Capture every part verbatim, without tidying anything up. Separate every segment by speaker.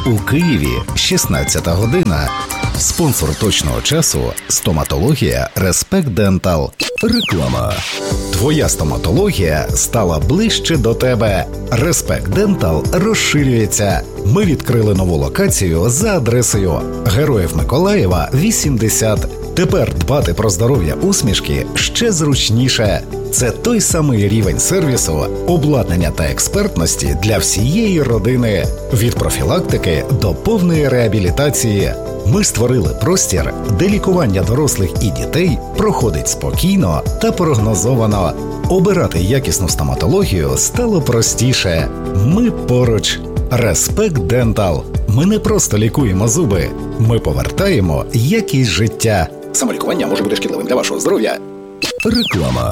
Speaker 1: У Києві шістнадцята година. Спонсор точного часу – стоматологія Респект Дентал. Реклама. Твоя стоматологія стала ближче до тебе. Респект Дентал розширюється. Ми відкрили нову локацію за адресою Героїв Миколаєва, вісімдесят. Тепер дбати про здоров'я усмішки ще зручніше. Це той самий рівень сервісу, обладнання та експертності для всієї родини. Від профілактики до повної реабілітації. Ми створили простір, де лікування дорослих і дітей проходить спокійно та прогнозовано. Обирати якісну стоматологію стало простіше. Ми поруч. Респект Дентал. Ми не просто лікуємо зуби. Ми повертаємо якість життя. Самолікування може бути шкідливим для вашого здоров'я. Реклама.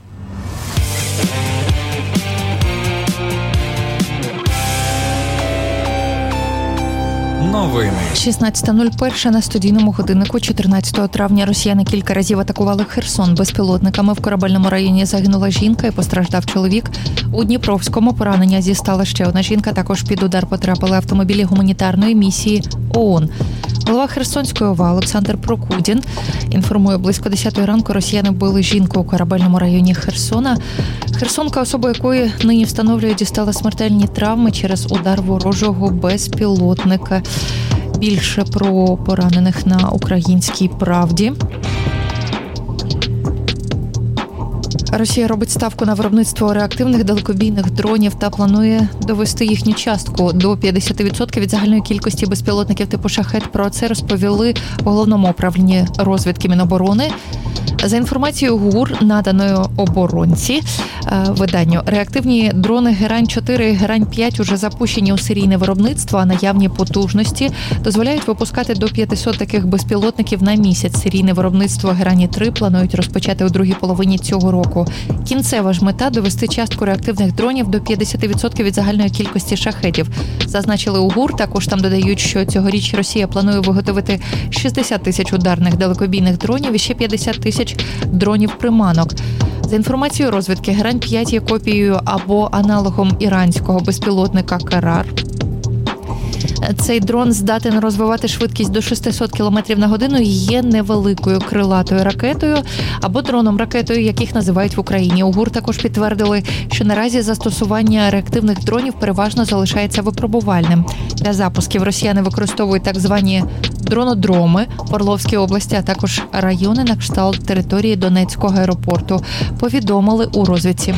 Speaker 2: Новини.
Speaker 3: шістнадцята нуль один на студійному годиннику чотирнадцятого травня росіяни кілька разів атакували Херсон безпілотниками. В Корабельному районі загинула жінка і постраждав чоловік. У Дніпровському поранення зістала ще одна жінка. Також під удар потрапили автомобілі гуманітарної місії ООН. Голова Херсонської ОВА Олександр Прокудін інформує, близько десятої ранку росіяни били жінку у Корабельному районі Херсона. Херсонка, особа якої нині встановлюють, дістала смертельні травми через удар ворожого безпілотника. Більше про поранених на «Українській правді». Росія робить ставку на виробництво реактивних далекобійних дронів та планує довести їхню частку до п'ятдесят відсотків від загальної кількості безпілотників типу «Шахед». Про це розповіли у Головному управлінні розвідки Міноборони. За інформацією ГУР, наданою оборонці виданню, реактивні дрони Герань чотири і Герань п'ять уже запущені у серійне виробництво, а наявні потужності дозволяють випускати до п'ятсот таких безпілотників на місяць. Серійне виробництво Герані три планують розпочати у другій половині цього року. Кінцева ж мета – довести частку реактивних дронів до п'ятдесят відсотків від загальної кількості шахедів. Зазначили у ГУР, також там додають, що цьогоріч Росія планує виготовити шістдесят тисяч ударних далекобійних дронів і ще п'ятдесят тисяч дронів-приманок. За інформацією розвідки, Герань п'ять є копією або аналогом іранського безпілотника «Карар». Цей дрон здатен розвивати швидкість до шістсот кілометрів на годину і є невеликою крилатою ракетою або дроном-ракетою, яких називають в Україні. У ГУР також підтвердили, що наразі застосування реактивних дронів переважно залишається випробувальним. Для запусків росіяни використовують так звані дронодроми в Орловській області, а також райони на кшталт території Донецького аеропорту, повідомили у розвідці.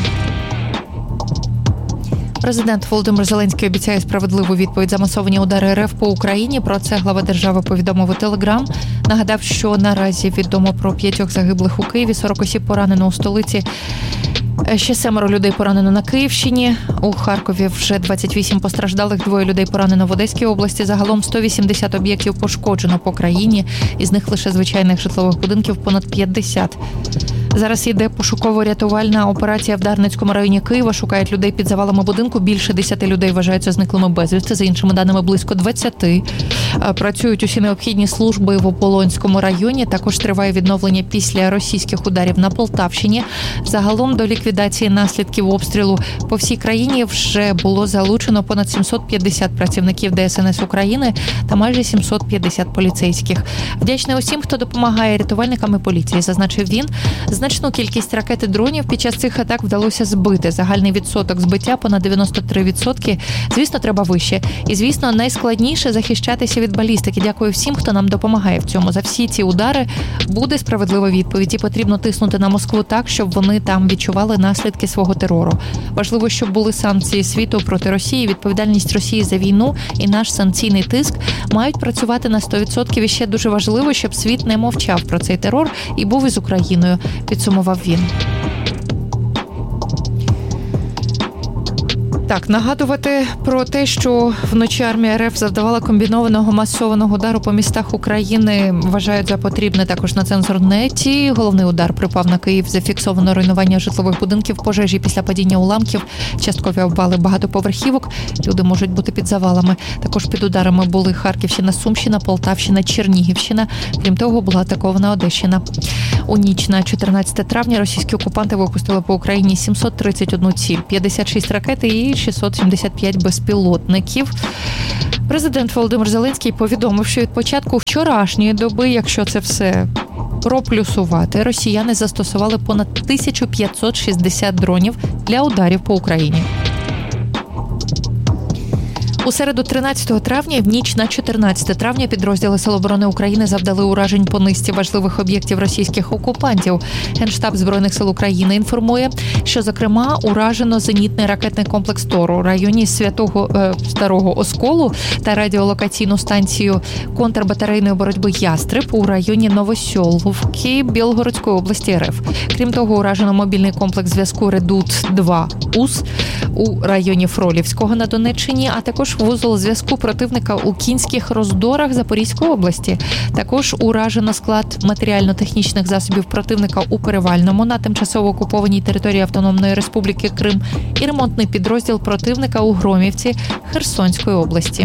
Speaker 3: Президент Володимир Зеленський обіцяє справедливу відповідь за масовані удари РФ по Україні. Про це глава держави повідомив у Телеграм. Нагадав, що наразі відомо про п'ятьох загиблих у Києві, сорок осіб поранено у столиці. Ще семеро людей поранено на Київщині. У Харкові вже двадцять вісім постраждалих, двоє людей поранено в Одеській області. Загалом сто вісімдесят об'єктів пошкоджено по країні. Із них лише звичайних житлових будинків понад п'ятдесят. Зараз йде пошуково-рятувальна операція в Дарницькому районі Києва. Шукають людей під завалами будинку. Більше десяти людей вважаються зниклими безвісти. За іншими даними, близько двадцяти. Працюють усі необхідні служби в Ополонському районі. Також триває відновлення після російських ударів на Полтавщині. Загалом до ліквідації наслідків обстрілу по всій країні вже було залучено понад сімсот п'ятдесят працівників ДСНС України та майже сімсот п'ятдесят поліцейських. Вдячний усім, хто допомагає рятувальникам і поліції, зазначив він. Значну кількість ракет і дронів під час цих атак вдалося збити. Загальний відсоток збиття понад дев'яносто три відсотки. Звісно, треба вище. І, звісно, найскладніше захищатися від балістики. Дякую всім, хто нам допомагає в цьому. За всі ці удари буде справедлива відповідь. І потрібно тиснути на Москву так, щоб вони там відчували наслідки свого терору. Важливо, щоб були санкції світу проти Росії. Відповідальність Росії за війну і наш санкційний тиск мають працювати на сто відсотків. І ще дуже важливо, щоб світ не мовчав про цей терор і був із Україною, підсумував він. Так, нагадувати про те, що вночі армія РФ завдавала комбінованого масованого удару по містах України, вважають за потрібне також на Цензорнеті. Головний удар припав на Київ, зафіксовано руйнування житлових будинків, пожежі після падіння уламків, часткові обвали багатоповерхівок, люди можуть бути під завалами. Також під ударами були Харківщина, Сумщина, Полтавщина, Чернігівщина. Крім того, була атакована Одещина. У ніч на чотирнадцяте травня російські окупанти випустили по Україні сімсот тридцять одну ціль, п'ятдесят шість ракет і шістсот сімдесят п'ять безпілотників. Президент Володимир Зеленський повідомив, що від початку вчорашньої доби, якщо це все проплюсувати, росіяни застосували понад тисячу п'ятсот шістдесят дронів для ударів по Україні. У середу тринадцятого травня, в ніч на чотирнадцяте травня, підрозділи Сил оборони України завдали уражень по низці важливих об'єктів російських окупантів. Генштаб Збройних сил України інформує, що, зокрема, уражено зенітний ракетний комплекс «Тор» у районі Святого е, Старого Осколу та радіолокаційну станцію контрбатарейної боротьби «Ястреб» у районі Новосьоловки Білгородської області РФ. Крім того, уражено мобільний комплекс зв'язку «Редут два УС» у районі Фролівського на Донеччині, а також вузол зв'язку противника у Кінських Роздорах Запорізької області. Також уражено склад матеріально-технічних засобів противника у Перевальному на тимчасово окупованій території Автономної Республіки Крим і ремонтний підрозділ противника у Громівці Херсонської області.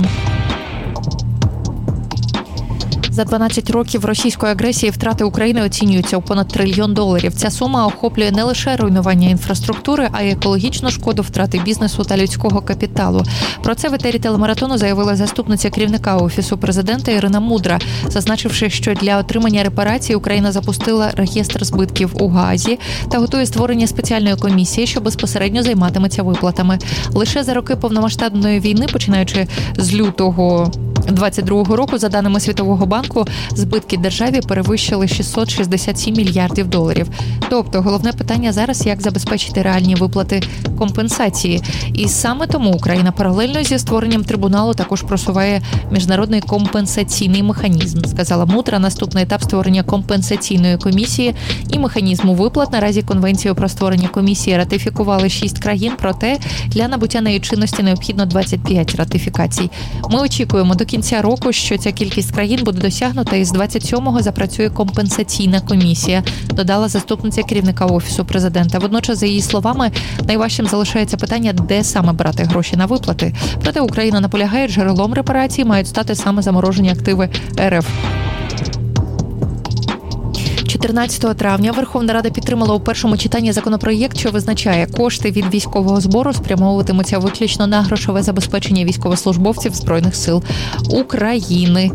Speaker 3: За дванадцять років російської агресії втрати України оцінюються у понад трильйон доларів. Ця сума охоплює не лише руйнування інфраструктури, а й екологічну шкоду, втрати бізнесу та людського капіталу. Про це в етері телемаратону заявила заступниця керівника Офісу президента Ірина Мудра, зазначивши, що для отримання репарацій Україна запустила реєстр збитків у Гаазі та готує створення спеціальної комісії, що безпосередньо займатиметься виплатами. Лише за роки повномасштабної війни, починаючи з лютого двадцять другого року, за даними Світового банку, збитки державі перевищили шістсот шістдесят сім мільярдів доларів. Тобто, головне питання зараз, як забезпечити реальні виплати компенсації. І саме тому Україна паралельно зі створенням трибуналу також просуває міжнародний компенсаційний механізм, сказала Мудра. Наступний етап створення компенсаційної комісії і механізму виплат. Наразі Конвенцію про створення комісії ратифікували шість країн, проте для набуття неї чинності необхідно двадцять п'ять ратифікацій. Ми очікуємо до кінця року, що ця кількість країн буде досягнута, і з двадцять сьомого запрацює компенсаційна комісія, додала заступниця керівника Офісу президента. Водночас, за її словами, найважчим залишається питання, де саме брати гроші на виплати. Проте Україна наполягає, джерелом репарацій мають стати саме заморожені активи РФ. чотирнадцятого травня Верховна Рада підтримала у першому читанні законопроєкт, що визначає, кошти від військового збору спрямовуватимуться виключно на грошове забезпечення військовослужбовців Збройних сил України.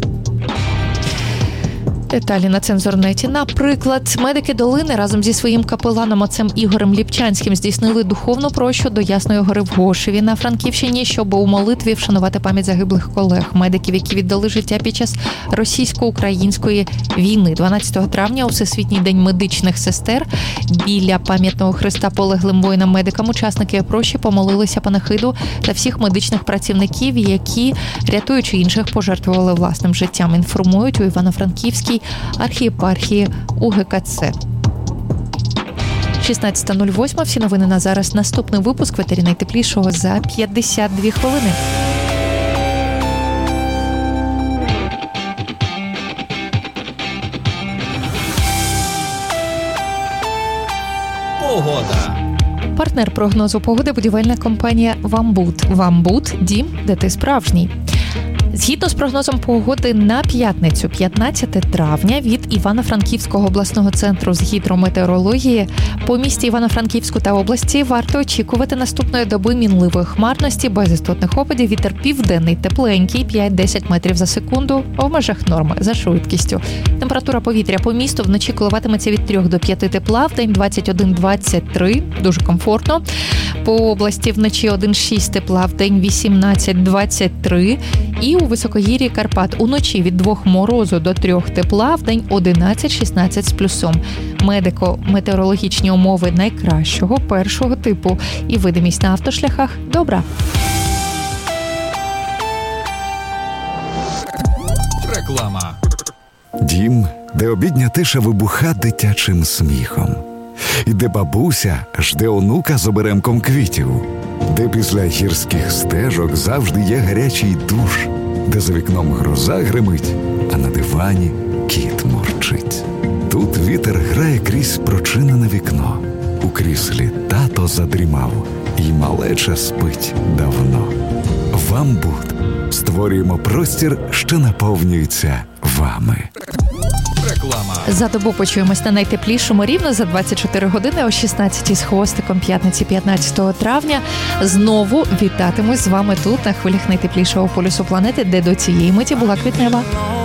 Speaker 3: Деталі на Цензорнеті. Наприклад, медики Долини разом зі своїм капеланом отцем Ігорем Ліпчанським здійснили духовну прощу до Ясної Гори в Гошеві на Франківщині, щоб у молитві вшанувати пам'ять загиблих колег, медиків, які віддали життя під час російсько-української війни. дванадцятого травня у Всесвітній день медичних сестер біля пам'ятного хреста полеглим воїнам-медикам учасники прощі помолилися панахиду та всіх медичних працівників, які, рятуючи інших, пожертвували власним життям. Інформують у Івано-Франківській архієпархії УГКЦ. шістнадцята нуль вісім. Всі новини на зараз. Наступний випуск в етері найтеплішого за п'ятдесят дві хвилини.
Speaker 2: Погода.
Speaker 3: Партнер прогнозу погоди – будівельна компанія «Вамбут». «Вамбут» – дім, де ти справжній. Згідно з прогнозом погоди на п'ятницю, п'ятнадцяте травня, від Івано-Франківського обласного центру з гідрометеорології, по місті Івано-Франківську та області варто очікувати наступної доби мінливої хмарності, без істотних опадів, вітер південний тепленький, п'ять-десять метрів за секунду, в межах норми за швидкістю. Температура повітря по місту вночі коливатиметься від трьох до п'яти тепла, в день двадцять один - двадцять три, дуже комфортно. По області вночі один-шість тепла, в день вісімнадцять - двадцять три. І у високогір'ї Карпат уночі від двох морозу до трьох тепла, в день одинадцять - шістнадцять з плюсом. Медико-метеорологічні умови найкращого першого типу і видимість на автошляхах добра.
Speaker 2: Реклама.
Speaker 4: Дім, де обідня тиша вибуха дитячим сміхом. І де бабуся жде онука з оберемком квітів. Де після гірських стежок завжди є гарячий душ. Де за вікном гроза гримить, а на дивані кіт мурчить. Тут вітер грає крізь прочинене вікно. У кріслі тато задрімав, і малеча спить давно. «Вамбут» створюємо простір, що наповнюється вами.
Speaker 2: Реклама. Реклама.
Speaker 3: За добу почуємось на найтеплішому рівно за двадцять чотири години о шістнадцятій з хвостиком п'ятниці п'ятнадцятого травня. Знову вітатимусь з вами тут на хвилях найтеплішого полюсу планети, де до цієї миті була Квітнева.